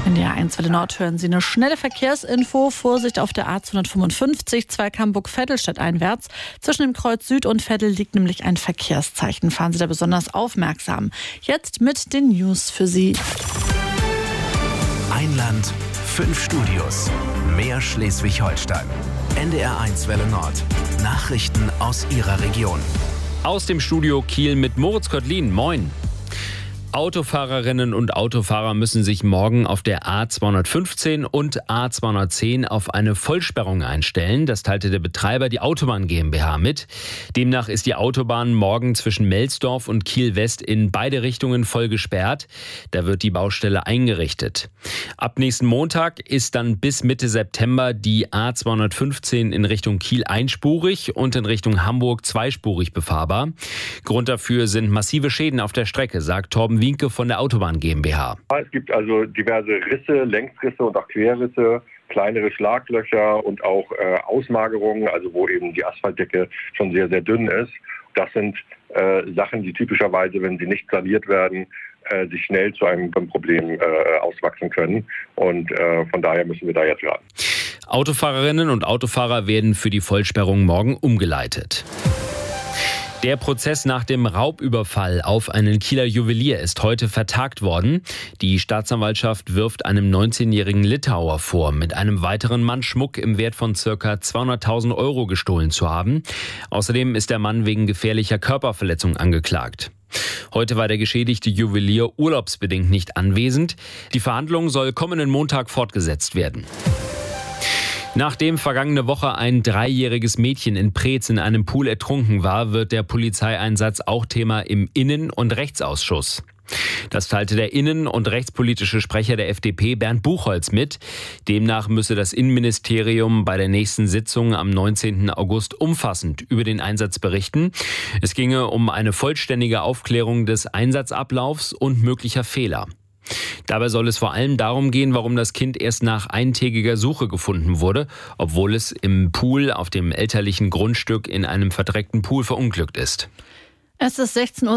In der A1 Nord hören Sie eine schnelle Verkehrsinfo. Vorsicht auf der A255, Zweig-Hamburg-Vettelstadt einwärts. Zwischen dem Kreuz Süd und Vettel liegt nämlich ein Verkehrszeichen. Fahren Sie da besonders aufmerksam. Jetzt mit den News für Sie. Ein Land, 5 Studios. Mehr Schleswig-Holstein. NDR1 Welle Nord. Nachrichten aus Ihrer Region. Aus dem Studio Kiel mit Moritz Köttlin. Moin. Autofahrerinnen und Autofahrer müssen sich morgen auf der A215 und A210 auf eine Vollsperrung einstellen. Das teilte der Betreiber, die Autobahn GmbH, mit. Demnach ist die Autobahn morgen zwischen Melsdorf und Kiel-West in beide Richtungen voll gesperrt. Da wird die Baustelle eingerichtet. Ab nächsten Montag ist dann bis Mitte September die A215 in Richtung Kiel einspurig und in Richtung Hamburg zweispurig befahrbar. Grund dafür sind massive Schäden auf der Strecke, sagt Torben Wienke von der Autobahn GmbH. Es gibt also diverse Risse, Längsrisse und auch Querrisse, kleinere Schlaglöcher und auch Ausmagerungen, also wo eben die Asphaltdecke schon sehr, sehr dünn ist. Das sind Sachen, die typischerweise, wenn sie nicht saniert werden, sich schnell zu einem Problem auswachsen können. Und von daher müssen wir da jetzt ran. Autofahrerinnen und Autofahrer werden für die Vollsperrung morgen umgeleitet. Der Prozess nach dem Raubüberfall auf einen Kieler Juwelier ist heute vertagt worden. Die Staatsanwaltschaft wirft einem 19-jährigen Litauer vor, mit einem weiteren Mann Schmuck im Wert von ca. 200.000 € gestohlen zu haben. Außerdem ist der Mann wegen gefährlicher Körperverletzung angeklagt. Heute war der geschädigte Juwelier urlaubsbedingt nicht anwesend. Die Verhandlung soll kommenden Montag fortgesetzt werden. Nachdem vergangene Woche ein 3-jähriges Mädchen in Preetz in einem Pool ertrunken war, wird der Polizeieinsatz auch Thema im Innen- und Rechtsausschuss. Das teilte der innen- und rechtspolitische Sprecher der FDP Bernd Buchholz mit. Demnach müsse das Innenministerium bei der nächsten Sitzung am 19. August umfassend über den Einsatz berichten. Es ginge um eine vollständige Aufklärung des Einsatzablaufs und möglicher Fehler. Dabei soll es vor allem darum gehen, warum das Kind erst nach eintägiger Suche gefunden wurde, obwohl es im Pool auf dem elterlichen Grundstück in einem verdreckten Pool verunglückt ist. Es ist 16:06 Uhr.